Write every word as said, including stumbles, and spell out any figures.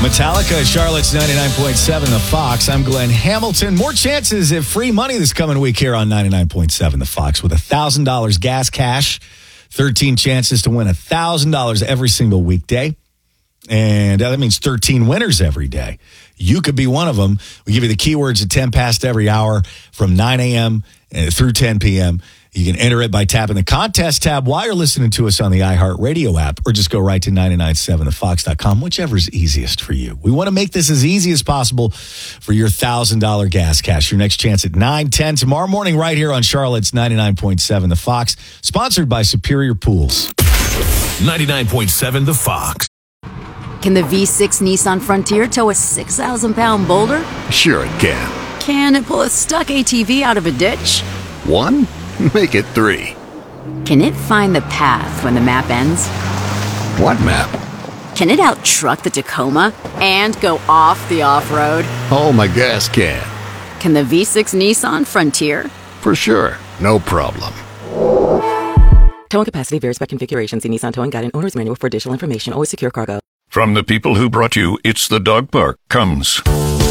Metallica, Charlotte's ninety-nine point seven, The Fox. I'm Glenn Hamilton. More chances at free money this coming week here on ninety-nine point seven, The Fox, with one thousand dollars gas cash. thirteen chances to win one thousand dollars every single weekday. And that means thirteen winners every day. You could be one of them. We give you the keywords at ten past every hour from nine a.m. through ten p.m. You can enter it by tapping the contest tab while you're listening to us on the iHeartRadio app, or just go right to nine nine seven the fox dot com, whichever is easiest for you. We want to make this as easy as possible for your one thousand dollars gas cash. Your next chance at nine ten tomorrow morning right here on Charlotte's ninety-nine point seven The Fox, sponsored by Superior Pools. ninety-nine point seven The Fox. Can the V six Nissan Frontier tow a six thousand pound boulder? Sure it can. Can it pull a stuck A T V out of a ditch? One? Make it three. Can it find the path when the map ends? What map? Can it out-truck the Tacoma and go off the off-road? Oh, my gas can. Can the V six Nissan Frontier? For sure. No problem. Towing capacity varies by configuration. See Nissan Towing Guide and Owner's Manual for additional information. Always secure cargo. From the people who brought you It's the Dog Park comes